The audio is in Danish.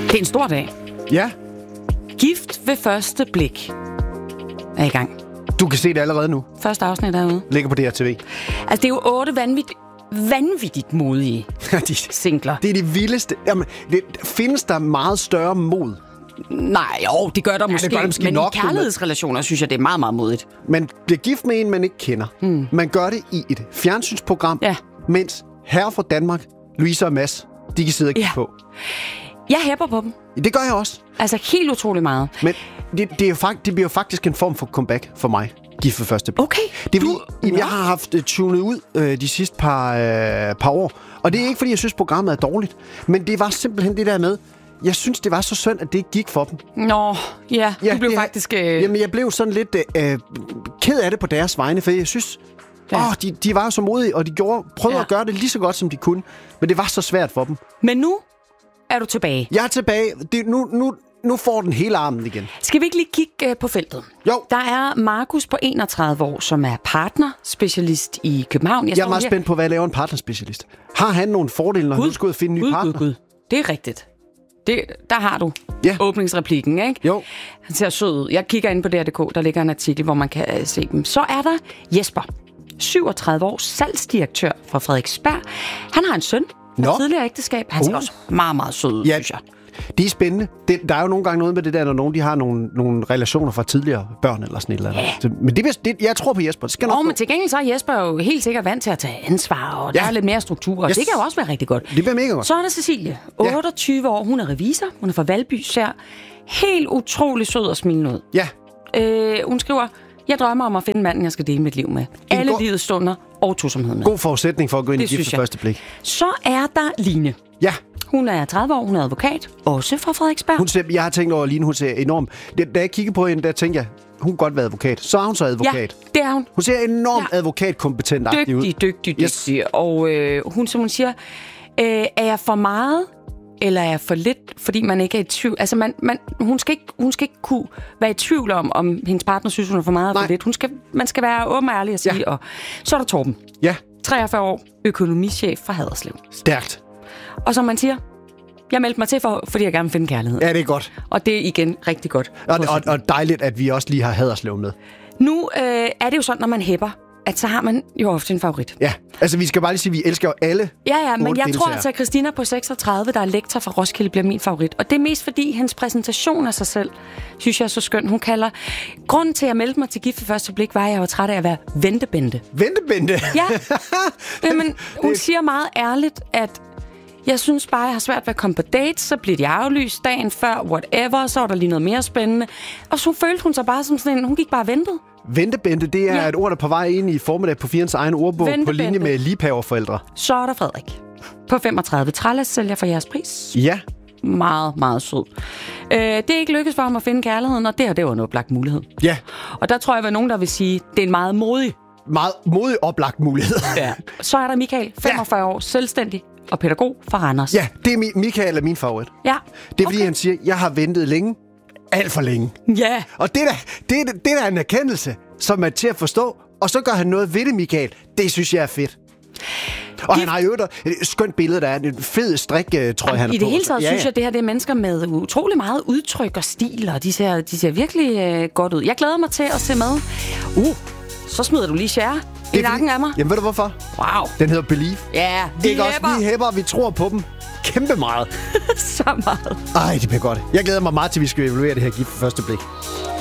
Det er en stor dag. Ja, Gift ved første blik er i gang. du kan se det allerede nu. Første afsnit derude. Ligger på DRTV. Altså, det er jo 8 vanvittigt modige singler. Det er det vildeste. Jamen, findes der meget større mod? Nej, jo, det gør der måske. det gør der måske men nok, i kærlighedsrelationer synes jeg, det er meget, meget modigt. Man bliver gift med en, man ikke kender. Man gør det i et fjernsynsprogram, mens herre fra Danmark, Louise og Mads, de kan sidde og kigge på. Jeg hæpper på dem. Det gør jeg også. Altså helt utrolig meget. Men det bliver jo faktisk en form for comeback for mig. Gift ved første blik. Okay. Det er fordi, jeg har haft tunet ud de sidste par år. Og det er ikke, fordi jeg synes, programmet er dårligt. Men det var simpelthen det der med, jeg synes, det var så synd, at det ikke gik for dem. Nå, ja, du blev faktisk... Jamen, jeg blev sådan lidt ked af det på deres vegne, for jeg synes... de var jo så modige, og de prøvede at gøre det lige så godt, som de kunne. Men det var så svært for dem. Men nu er du tilbage. Jeg er tilbage. Nu får den hele armen igen. Skal vi ikke lige kigge på feltet? Jo. Der er Markus på 31 år, som er partnerspecialist i København. Jeg er meget spændt på, hvad laver en partnerspecialist. Har han nogle fordele, når han skal ud og finde en ny partner? Gud. Det er rigtigt. Der har du åbningsreplikken, ikke? Jo. Han ser sød ud. Jeg kigger ind på DR.dk, der ligger en artikel, hvor man kan se dem. Så er der Jesper, 37 år, salgsdirektør fra Frederiksberg. Han har en søn fra tidligere ægteskab. Han ser også meget, meget sød ud, synes jeg. Det er spændende. Der er jo nogle gange noget med det der, når nogen de har nogle relationer fra tidligere børn eller sådan et eller andet. Men jeg tror på Jesper. Det skal nok men til gengæld så er Jesper jo helt sikkert vant til at tage ansvar, og der er lidt mere struktur, og det kan jo også være rigtig godt. Det bliver mega godt. Så er der Cecilie, 28 år. Hun er revisor. Hun er fra Valby, ser helt utrolig sød og smilende ud. Ja. Hun skriver, jeg drømmer om at finde manden, jeg skal dele mit liv med. Alle livets stunder og tosomhed med. God forudsætning for at gå ind i gift ved første blik. Så er der Line. Ja. Hun er 30 år, hun er advokat, også fra Frederiksberg. Jeg har tænkt over, at Line, hun ser enormt... Da jeg kiggede på hende, der tænkte jeg, hun kan godt være advokat. Så er hun så advokat. Ja, det er hun. Hun ser enormt advokatkompetent-agtig ud. Dygtig. Og hun siger, er jeg for meget, eller er jeg for lidt, fordi man ikke er i tvivl? Altså, hun skal ikke kunne være i tvivl om hendes partner synes, hun er for meget eller for lidt. Man skal være åben og ærlig og sige. Og så er der Torben. Ja. 43 år, økonomichef fra Haderslev. Stærkt. Og som man siger, jeg meldte mig til, fordi jeg gerne vil finde kærlighed. Ja, det er godt. Og det er igen rigtig godt. Og dejligt, at vi også lige har Haderslev med. Nu er det jo sådan, når man hæpper, at så har man jo ofte en favorit. Ja, altså vi skal bare lige sige, at vi elsker jo alle. Ja, men jeg tror altså, at Christina på 36, der er lektor fra Roskilde, bliver min favorit. Og det er mest fordi, hendes præsentation af sig selv, synes jeg er så skøn. Hun kalder, grunden til, at jeg meldte mig til gift ved første blik, var, at jeg var træt af at være ventebente. Ventebente? Ja. Jamen, hun siger meget ærligt, at jeg synes bare, jeg har svært ved at komme på dates, så bliver de aflyst dagen før, whatever, så var der lige noget mere spændende. Og så følte hun sig bare som sådan en, hun gik bare og ventede. Ventebente, det er et ord, der er på vej ind i formiddag på Firens egen ordbog på linje med liebhaverforældre. Så er der Frederik. På 35, trælas sælger for jeres pris. Ja. Meget, meget sød. Det er ikke lykkedes for ham at finde kærligheden, og det var en oplagt mulighed. Ja. Og der tror jeg, at nogen, der vil sige, det er en meget modig oplagt mulighed. Ja. Så er der Michael, 45 år, selvstændig og pædagog fra Randers. Ja, det er Michael er min favorit. Ja. Det er fordi, han siger, jeg har ventet længe. Alt for længe. Ja. Og det er en erkendelse, som er til at forstå. Og så gør han noget ved det, Michael. Det synes jeg er fedt. Og han har jo et skønt billede, der er en fed strik, tror jeg, han er på. I det hele taget synes jeg, det her det er mennesker med utrolig meget udtryk og stil, og de ser virkelig godt ud. Jeg glæder mig til at se med. Så smider du lige share i nakken af mig. Jamen ved du hvorfor? Wow. Den hedder Believe. Ja, vi hæpper, vi tror på dem. Kæmpe meget. Så meget. Ej, det bliver godt. Jeg glæder mig meget til, vi skal evaluere det her gift for første blik.